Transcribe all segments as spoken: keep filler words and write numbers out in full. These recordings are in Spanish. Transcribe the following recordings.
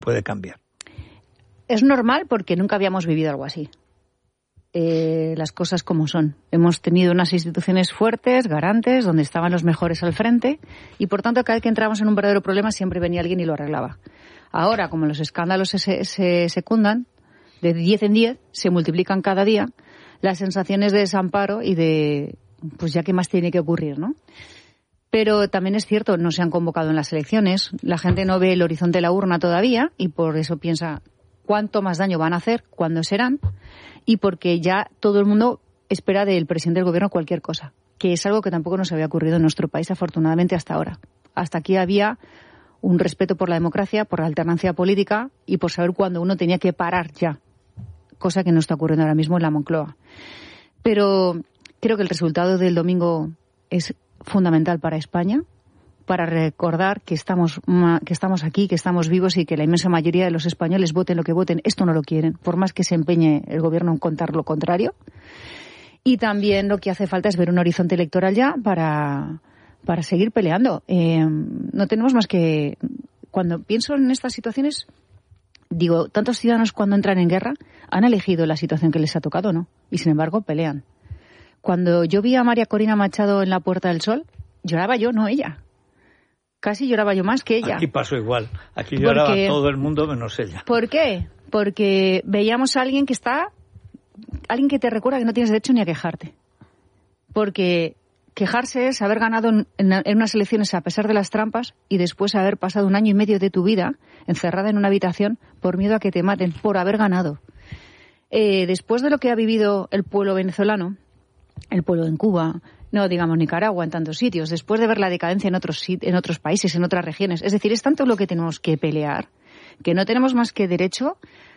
puede cambiar. Es normal porque nunca habíamos vivido algo así. Eh, las cosas como son. Hemos tenido unas instituciones fuertes, garantes, donde estaban los mejores al frente y, por tanto, cada vez que entrábamos en un verdadero problema siempre venía alguien y lo arreglaba. Ahora, como los escándalos se, se secundan, de diez en diez, se multiplican cada día, las sensaciones de desamparo y de, pues ya qué más tiene que ocurrir, ¿no? Pero también es cierto, no se han convocado en las elecciones, la gente no ve el horizonte de la urna todavía y por eso piensa cuánto más daño van a hacer, cuándo serán, y porque ya todo el mundo espera del presidente del gobierno cualquier cosa, que es algo que tampoco nos había ocurrido en nuestro país, afortunadamente, hasta ahora. Hasta aquí había un respeto por la democracia, por la alternancia política y por saber cuándo uno tenía que parar ya, cosa que no está ocurriendo ahora mismo en la Moncloa. Pero creo que el resultado del domingo es fundamental para España, para recordar que estamos, que estamos aquí, que estamos vivos y que la inmensa mayoría de los españoles, voten lo que voten, esto no lo quieren, por más que se empeñe el gobierno en contar lo contrario. Y también lo que hace falta es ver un horizonte electoral ya para, para seguir peleando. Eh, no tenemos más que... Cuando pienso en estas situaciones, digo, tantos ciudadanos cuando entran en guerra han elegido la situación que les ha tocado, ¿no? Y sin embargo pelean. Cuando yo vi a María Corina Machado en la Puerta del Sol, lloraba yo, no ella. Casi lloraba yo más que ella. Aquí pasó igual. Aquí lloraba Porque, todo el mundo menos ella. ¿Por qué? Porque veíamos a alguien que está... Alguien que te recuerda que no tienes derecho ni a quejarte. Porque quejarse es haber ganado en, en unas elecciones a pesar de las trampas y después haber pasado un año y medio de tu vida encerrada en una habitación por miedo a que te maten, por haber ganado. Eh, después de lo que ha vivido el pueblo venezolano, el pueblo en Cuba... No, digamos, Nicaragua, en tantos sitios, después de ver la decadencia en otros, en otros países, en otras regiones. Es decir, es tanto lo que tenemos que pelear que no tenemos más que derecho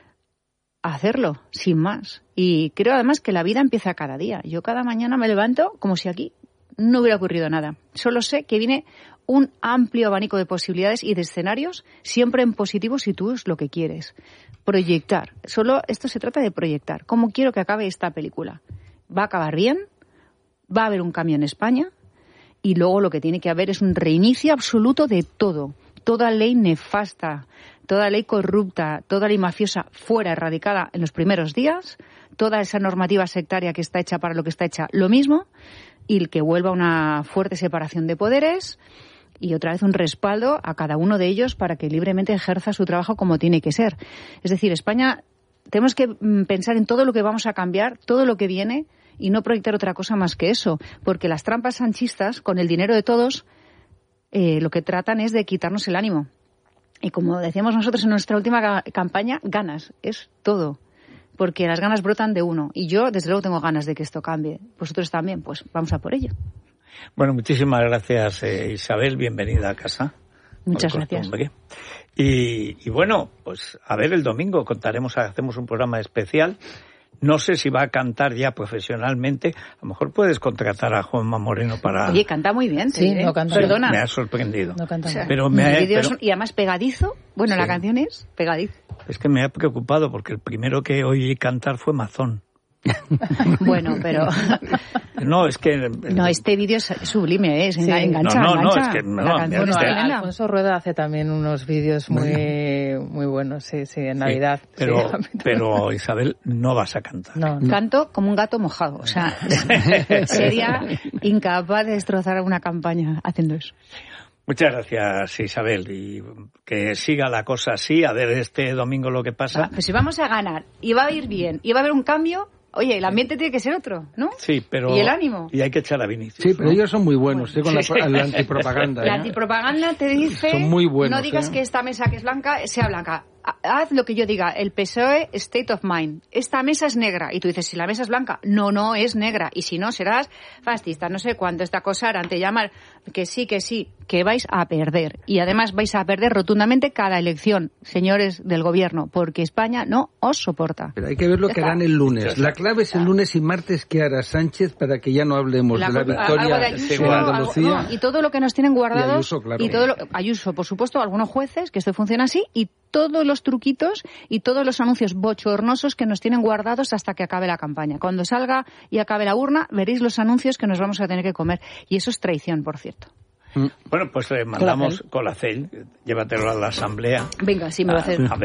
a hacerlo, sin más. Y creo además que la vida empieza cada día. Yo cada mañana me levanto como si aquí no hubiera ocurrido nada. Solo sé que viene un amplio abanico de posibilidades y de escenarios, siempre en positivo si tú es lo que quieres. Proyectar. Solo esto se trata de proyectar. ¿Cómo quiero que acabe esta película? ¿Va a acabar bien? Va a haber un cambio en España y luego lo que tiene que haber es un reinicio absoluto de todo. Toda ley nefasta, toda ley corrupta, toda ley mafiosa fuera, erradicada en los primeros días, toda esa normativa sectaria que está hecha para lo que está hecha, lo mismo, y que vuelva una fuerte separación de poderes y otra vez un respaldo a cada uno de ellos para que libremente ejerza su trabajo como tiene que ser. Es decir, España, tenemos que pensar en todo lo que vamos a cambiar, todo lo que viene, y no proyectar otra cosa más que eso, porque las trampas sanchistas, con el dinero de todos, eh, lo que tratan es de quitarnos el ánimo. Y como decíamos nosotros en nuestra última ca- campaña, ganas, es todo, porque las ganas brotan de uno, y yo desde luego tengo ganas de que esto cambie. Vosotros también, pues vamos a por ello. Bueno, muchísimas gracias, eh, Isabel, bienvenida a casa. Muchas gracias. Y, y bueno, pues a ver, el domingo contaremos, hacemos un programa especial. No sé si va a cantar ya profesionalmente. A lo mejor puedes contratar a Juanma Moreno para... Oye, canta muy bien. Sí, ¿eh? no canta. Perdona. Me ha sorprendido. No canta. O sea, pero me ha, vídeos pero... Y además pegadizo. Bueno, sí. La canción es pegadizo. Es que me ha preocupado porque el primero que oí cantar fue Mazón. Bueno, pero... No, es que... No, este vídeo es sublime, ¿eh? Es enga- Sí. engancha, No, no, no, engancha. es que no, La canción Bueno, es este- tremenda. Alfonso Rueda hace también unos vídeos muy muy buenos, sí, sí, en Navidad. Sí, pero, Sí, a mí también. pero Isabel, no vas a cantar. No, no. Canto como un gato mojado. O sea, sería incapaz de destrozar una campaña haciendo eso. Muchas gracias, Isabel, y que siga la cosa así, a ver este domingo lo que pasa. Ah, pues si vamos a ganar y va a ir bien y va a haber un cambio, oye, el ambiente tiene que ser otro, ¿no? Sí, pero... Y el ánimo. Y hay que echar a Vinicius. Sí, pero ¿no? ellos son muy buenos, ¿eh? Con Sí. la, la antipropaganda. La ¿eh? antipropaganda te dice, Son muy buenos, no digas ¿eh? que esta mesa que es blanca sea blanca. Haz lo que yo diga, el P S O E State of Mind. Esta mesa es negra. Y tú dices, si la mesa es blanca, no, no es negra. Y si no, serás fascista, no sé cuánto, esta cosa harán, te llaman, que sí, que sí, que vais a perder. Y además vais a perder rotundamente cada elección, señores del gobierno, porque España no os soporta. Pero hay que ver lo que harán el lunes. La clave es el lunes y martes que hará Sánchez para que ya no hablemos La de la culpa- victoria algo de Ayuso, en algo- Andalucía. no, y todo lo que nos tienen guardados, Y Ayuso, claro. y todo lo- Ayuso, por supuesto, algunos jueces, que esto funciona así, y todos los truquitos y todos los anuncios bochornosos que nos tienen guardados hasta que acabe la campaña. Cuando salga y acabe la urna, veréis los anuncios que nos vamos a tener que comer. Y eso es traición, por cierto. Bueno, pues le mandamos Colacel, llévatelo a la asamblea. Venga, sí, me va a hacer. A